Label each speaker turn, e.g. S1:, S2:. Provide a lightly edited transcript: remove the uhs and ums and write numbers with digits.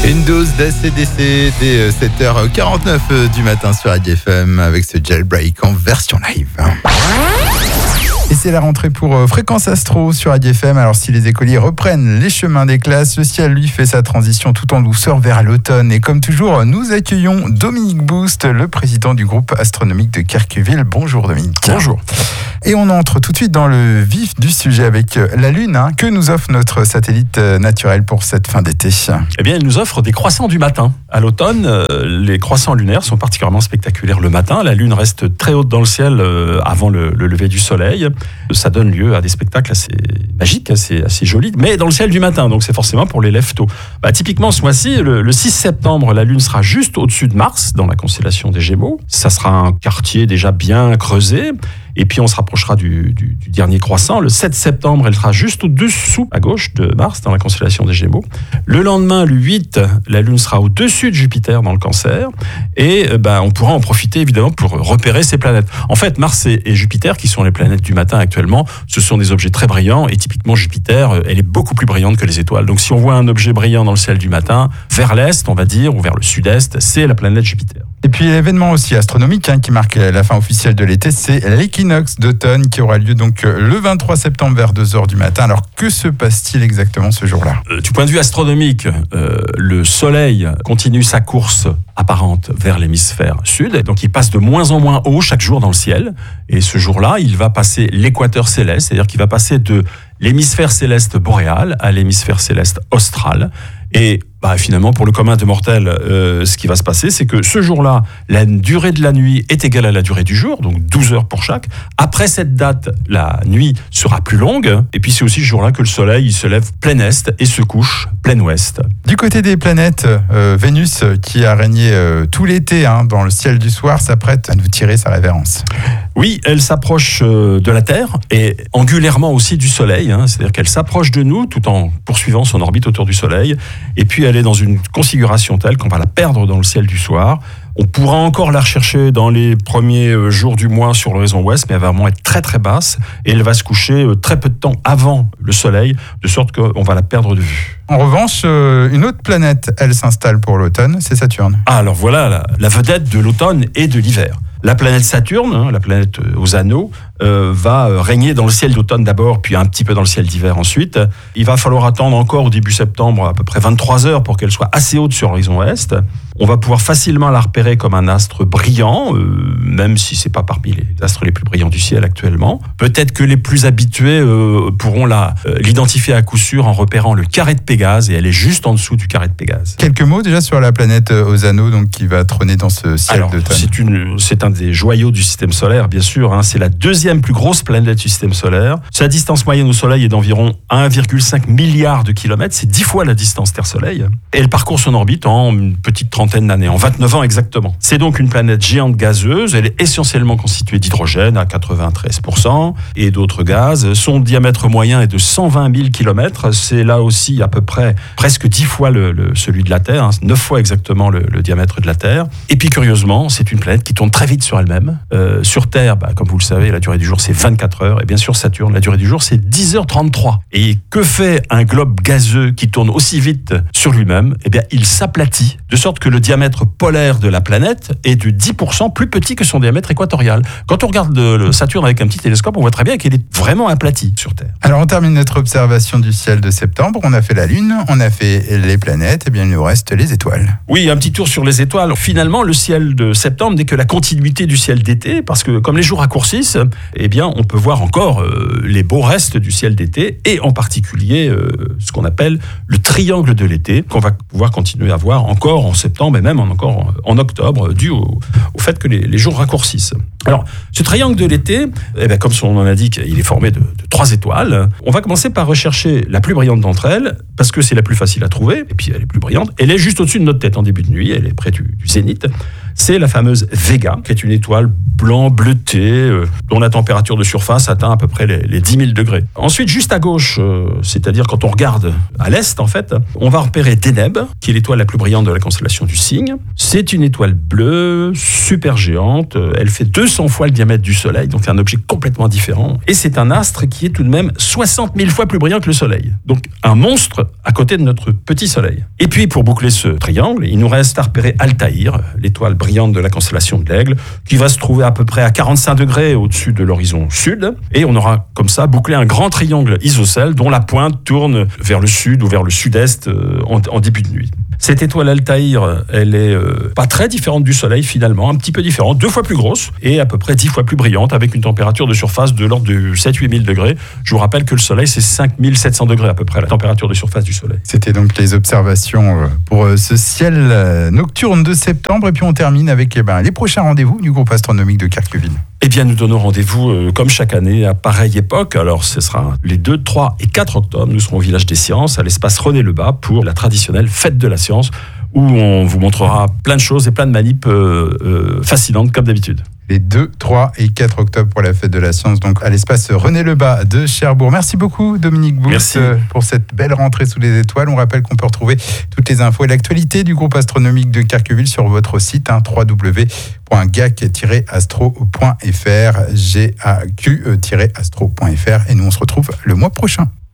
S1: Une dose d'ACDC dès 7h49 du matin sur ADFM avec ce jailbreak en version live. Et c'est la rentrée pour Fréquence Astro sur ADFM. Alors si les écoliers reprennent les chemins des classes, le ciel lui fait sa transition tout en douceur vers l'automne. Et comme toujours, nous accueillons Dominique Boust, le président du groupe astronomique de Kerqueville. Bonjour Dominique.
S2: Bonjour.
S1: Et on entre tout de suite dans le vif du sujet avec la Lune. Que nous offre notre satellite naturel pour cette fin d'été?
S2: Eh bien, elle nous offre des croissants du matin. À l'automne, les croissants lunaires sont particulièrement spectaculaires le matin. La Lune reste très haute dans le ciel avant le lever du soleil. Ça donne lieu à des spectacles assez magiques, assez jolis, mais dans le ciel du matin, donc c'est forcément pour les lève tôt. Typiquement, ce mois-ci, le 6 septembre, la Lune sera juste au-dessus de Mars, dans la constellation des Gémeaux. Ça sera un quartier déjà bien creusé. Et puis on se rapprochera du dernier croissant. Le 7 septembre, elle sera juste au-dessous, à gauche de Mars, dans la constellation des Gémeaux. Le lendemain, le 8, la Lune sera au-dessus de Jupiter, dans le Cancer. Et on pourra en profiter, évidemment, pour repérer ces planètes. En fait, Mars et Jupiter, qui sont les planètes du matin actuellement, ce sont des objets très brillants. Et typiquement, Jupiter, elle est beaucoup plus brillante que les étoiles. Donc si on voit un objet brillant dans le ciel du matin, vers l'est, on va dire, ou vers le sud-est, c'est la planète Jupiter.
S1: Et puis l'événement aussi astronomique qui marque la fin officielle de l'été, c'est l'équinoxe d'automne qui aura lieu donc le 23 septembre vers 2h du matin. Alors que se passe-t-il exactement ce jour-là?
S2: Du point de vue astronomique, le Soleil continue sa course apparente vers l'hémisphère sud. Donc il passe de moins en moins haut chaque jour dans le ciel. Et ce jour-là, il va passer l'équateur céleste, c'est-à-dire qu'il va passer de l'hémisphère céleste boréal à l'hémisphère céleste austral. Et finalement, pour le commun des mortels, ce qui va se passer, c'est que ce jour-là, la durée de la nuit est égale à la durée du jour, donc 12 heures pour chaque. Après cette date, la nuit sera plus longue. Et puis c'est aussi ce jour-là que le Soleil il se lève plein est et se couche plein ouest.
S1: Du côté des planètes, Vénus, qui a régné tout l'été dans le ciel du soir, s'apprête à nous tirer sa révérence.
S2: Oui, elle s'approche de la Terre et angulairement aussi du Soleil. C'est-à-dire qu'elle s'approche de nous tout en poursuivant son orbite autour du Soleil. Et puis elle est dans une configuration telle qu'on va la perdre dans le ciel du soir. On pourra encore la rechercher dans les premiers jours du mois sur l'horizon ouest, mais elle va vraiment être très très basse et elle va se coucher très peu de temps avant le Soleil, de sorte qu'on va la perdre de vue.
S1: En revanche, une autre planète, elle s'installe pour l'automne, c'est Saturne.
S2: Alors voilà la vedette de l'automne et de l'hiver. La planète Saturne, la planète aux anneaux, va régner dans le ciel d'automne d'abord, puis un petit peu dans le ciel d'hiver ensuite. Il va falloir attendre encore au début septembre à peu près 23 heures pour qu'elle soit assez haute sur l'horizon ouest. On va pouvoir facilement la repérer comme un astre brillant, même si c'est pas parmi les astres les plus brillants du ciel actuellement. Peut-être que les plus habitués pourront l'identifier à coup sûr en repérant le carré de Pégase, et elle est juste en dessous du carré de Pégase.
S1: Quelques mots déjà sur la planète aux anneaux, donc qui va trôner dans ce ciel d'automne.
S2: C'est un des joyaux du système solaire, bien sûr. C'est la deuxième plus grosse planète du système solaire. Sa distance moyenne au Soleil est d'environ 1,5 milliard de kilomètres. C'est 10 fois la distance Terre-Soleil. Et elle parcourt son orbite en une petite trentaine d'années, en 29 ans exactement. C'est donc une planète géante gazeuse. Elle est essentiellement constituée d'hydrogène à 93% et d'autres gaz. Son diamètre moyen est de 120 000 kilomètres. C'est là aussi à peu près presque 10 fois celui de la Terre, 9 fois exactement le diamètre de la Terre. Et puis curieusement, c'est une planète qui tourne très vite sur elle-même. Sur Terre, comme vous le savez, la durée du jour c'est 24 heures. Et bien sûr, Saturne, la durée du jour c'est 10h33. Et que fait un globe gazeux qui tourne aussi vite sur lui-même? Eh bien, il s'aplatit, de sorte que le diamètre polaire de la planète est de 10% plus petit que son diamètre équatorial. Quand on regarde le Saturne avec un petit télescope, on voit très bien qu'il est vraiment aplati sur Terre.
S1: Alors, on termine notre observation du ciel de septembre. On a fait la Lune, on a fait les planètes, et bien il nous reste les étoiles.
S2: Oui, un petit tour sur les étoiles. Finalement, le ciel de septembre n'est que la continuité du ciel d'été, parce que comme les jours raccourcissent, eh bien, on peut voir encore les beaux restes du ciel d'été, et en particulier ce qu'on appelle le triangle de l'été, qu'on va pouvoir continuer à voir encore en septembre et même encore en octobre, dû au fait que les jours raccourcissent. Alors, ce triangle de l'été, comme son nom l'indique, il est formé de 3 étoiles. On va commencer par rechercher la plus brillante d'entre elles, parce que c'est la plus facile à trouver, et puis elle est plus brillante. Elle est juste au-dessus de notre tête en début de nuit, elle est près du zénith. c'est la fameuse Vega, qui est une étoile blanc bleutée, dont la température de surface atteint à peu près les 10 000 degrés. Ensuite, juste à gauche, c'est-à-dire quand on regarde à l'est, en fait, on va repérer Deneb, qui est l'étoile la plus brillante de la constellation du Cygne. C'est une étoile bleue, super géante. Elle fait 200 fois le diamètre du Soleil, donc c'est un objet complètement différent. Et c'est un astre qui est tout de même 60 000 fois plus brillant que le Soleil. Donc un monstre à côté de notre petit Soleil. Et puis, pour boucler ce triangle, il nous reste à repérer Altaïr, l'étoile brillante de la constellation de l'Aigle, qui va se trouver à peu près à 45 degrés au-dessus de l'horizon sud. Et on aura comme ça bouclé un grand triangle isocèle dont la pointe tourne vers le sud ou vers le sud-est en début de nuit. Cette étoile Altaïr, elle est pas très différente du Soleil finalement, un petit peu différente, 2 fois plus grosse et à peu près 10 fois plus brillante, avec une température de surface de l'ordre de 7-8 000 degrés. Je vous rappelle que le Soleil, c'est 5 700 degrés à peu près, la température de surface du Soleil.
S1: C'était donc les observations pour ce ciel nocturne de septembre. Et puis on termine avec les prochains rendez-vous du groupe astronomique de Kerqueville.
S2: Eh bien, nous donnons rendez-vous comme chaque année à pareille époque. Alors, ce sera les 2, 3 et 4 octobre. Nous serons au Village des Sciences, à l'espace René Lebas, pour la traditionnelle Fête de la Science, où on vous montrera plein de choses et plein de manips fascinantes, comme d'habitude.
S1: Les 2, 3 et 4 octobre pour la Fête de la Science, donc à l'espace René Lebas de Cherbourg. Merci beaucoup, Dominique Bousse, pour cette belle rentrée sous les étoiles. On rappelle qu'on peut retrouver toutes les infos et l'actualité du groupe astronomique de Kerqueville sur votre site, www.gac-astro.fr, gaq-astro.fr. Et nous, on se retrouve le mois prochain.